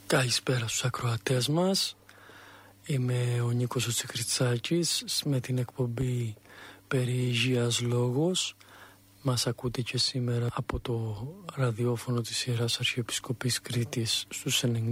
Καλησπέρα στους ακροατές μας. Είμαι ο Νίκος ο Τσικριτσάκης με την εκπομπή περί υγείας λόγος. Μας ακούτε και σήμερα από το ραδιόφωνο της Ιεράς Αρχιεπισκοπής Κρήτης στους